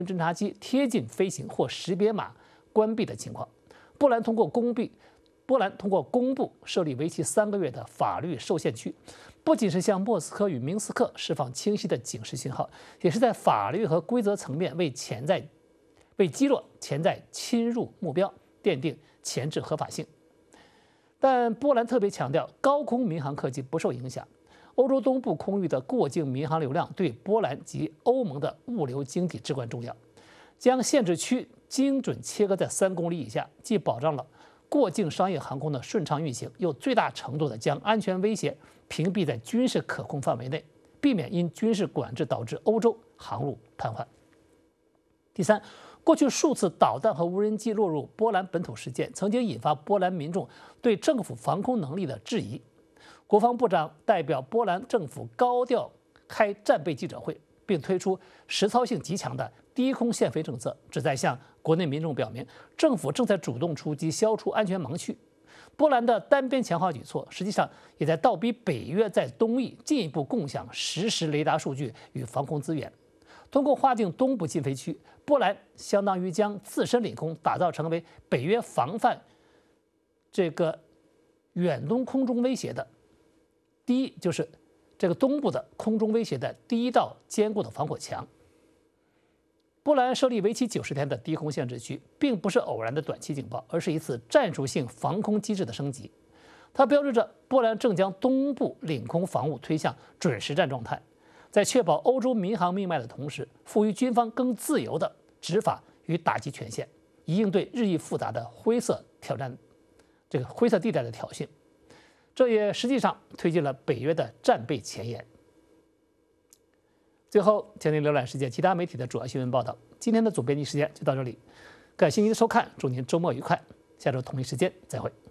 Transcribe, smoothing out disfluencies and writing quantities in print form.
侦察机贴近飞行或识别码关闭的情况。波兰通过公布设立为期3个月的法律受限区，不仅是向莫斯科与明斯克释放清晰的警示信号，也是在法律和规则层面为击落潜在侵入目标奠定前置合法性。但波兰特别强调，高空民航客机不受影响。欧洲东部空域的过境民航流量对波兰及欧盟的物流经济至关重要。将限制区精准切割在3公里以下，既保障了过境商业航空的顺畅运行，又最大程度地将安全威胁屏蔽在军事可控范围内，避免因军事管制导致欧洲航路瘫痪。第三，过去数次导弹和无人机落入波兰本土事件，曾经引发波兰民众对政府防空能力的质疑。国防部长代表波兰政府高调开战备记者会，并推出实操性极强的低空限飞政策，旨在向国内民众表明，政府正在主动出击，消除安全盲区。波兰的单边强化举措，实际上也在倒逼北约在东翼进一步共享实时雷达数据与防空资源。通过划定东部禁飞区，波兰相当于将自身领空打造成为北约防范这个远东空中威胁的就是这个东部的空中威胁的第一道坚固的防火墙。波兰设立为期90天的低空限制区，并不是偶然的短期警报，而是一次战术性防空机制的升级。它标志着波兰正将东部领空防务推向准实战状态，在确保欧洲民航命脉的同时，赋予军方更自由的执法与打击权限，以应对日益复杂的灰色地带的挑衅。这也实际上推进了北约的战备前沿。最后，请您浏览世界其他媒体的主要新闻报道。今天的总编辑时间就到这里，感谢您的收看，祝您周末愉快，下周同一时间再会。